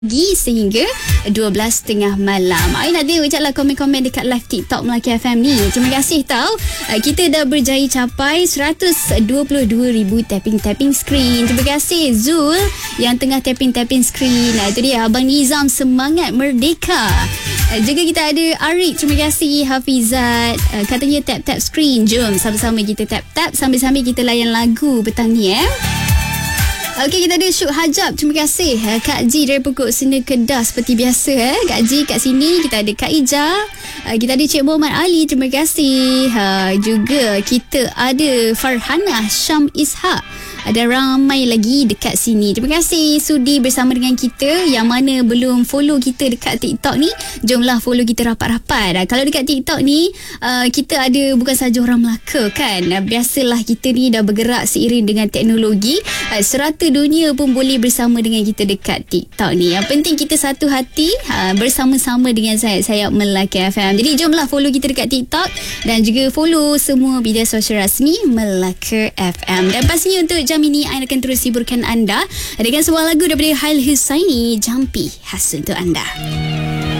Sehingga 12.30 malam. Nadia ucaplah komen-komen dekat live TikTok Melaka FM ni. Terima kasih tau. Kita dah berjaya capai 122,000 tapping screen. Terima kasih Zul yang tengah tapping screen. Itu dia Abang Nizam, semangat merdeka. Juga kita ada Arik, terima kasih. Hafizat katanya tap screen. Jom sama-sama kita tap sambil-sambil kita layan lagu petang ni Okey, kita ada Syuk Hajab. Terima kasih Kak Ji dari Pokok Sena Kedah seperti biasa Kak Ji kat sini. Kita ada Kak Ija, kita ada Cik Muhammad Ali. Terima kasih. Juga kita ada Farhana Syam Ishak. Ada ramai lagi dekat sini. Terima kasih sudi bersama dengan kita. Yang mana belum follow kita dekat TikTok ni, jomlah follow kita rapat-rapat. Kalau dekat TikTok ni, kita ada bukan saja orang Melaka kan. Biasalah kita ni dah bergerak seiring dengan teknologi. Serata dunia pun boleh bersama dengan kita dekat TikTok ni. Yang penting kita satu hati bersama-sama dengan saya Melaka FM. Jadi jomlah follow kita dekat TikTok dan juga follow semua media sosial rasmi Melaka FM. Dan pastinya untuk jam ini saya akan terus hiburkan anda dengan sebuah lagu daripada Hail Husaini, Jumpy, khas untuk anda.